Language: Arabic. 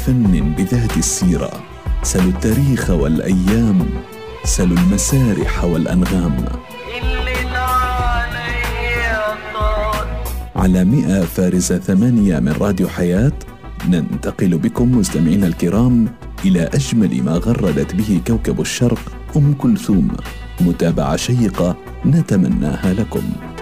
فن بذات السيرة، سلوا التاريخ والأيام، سلوا المسارح والأنغام. على 100 فارس 8 من راديو حياة ننتقل بكم مستمعينا الكرام إلى أجمل ما غردت به كوكب الشرق أم كلثوم، متابعة شيقة نتمناها لكم.